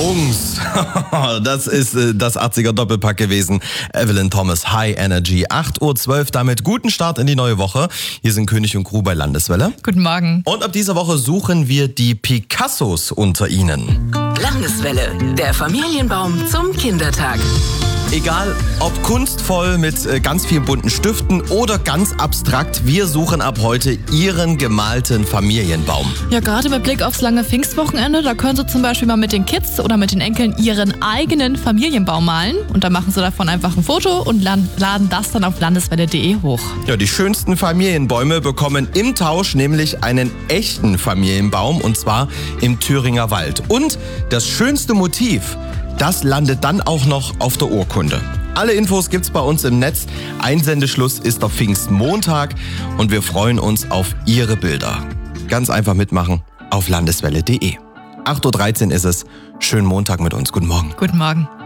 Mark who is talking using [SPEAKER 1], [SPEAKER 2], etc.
[SPEAKER 1] Jungs, das ist das 80er Doppelpack gewesen. Evelyn Thomas, High Energy, 8.12 Uhr, damit guten Start in die neue Woche. Hier sind König und Crew bei Landeswelle.
[SPEAKER 2] Guten Morgen.
[SPEAKER 1] Und ab dieser Woche suchen wir die Picassos unter Ihnen.
[SPEAKER 3] Landeswelle, der Familienbaum zum Kindertag.
[SPEAKER 1] Egal, ob kunstvoll mit ganz vielen bunten Stiften oder ganz abstrakt, wir suchen ab heute Ihren gemalten Familienbaum.
[SPEAKER 2] Ja, gerade mit Blick aufs lange Pfingstwochenende, da können Sie zum Beispiel mal mit den Kids oder mit den Enkeln Ihren eigenen Familienbaum malen. Und dann machen Sie davon einfach ein Foto und laden das dann auf landeswelle.de hoch.
[SPEAKER 1] Ja, die schönsten Familienbäume bekommen im Tausch nämlich einen echten Familienbaum, und zwar im Thüringer Wald. Und das schönste Motiv, das landet dann auch noch auf der Urkunde. Alle Infos gibt's bei uns im Netz. Einsendeschluss ist auf Pfingstmontag und wir freuen uns auf Ihre Bilder. Ganz einfach mitmachen auf landeswelle.de. 8.13 Uhr ist es. Schönen Montag mit uns. Guten Morgen.
[SPEAKER 2] Guten Morgen.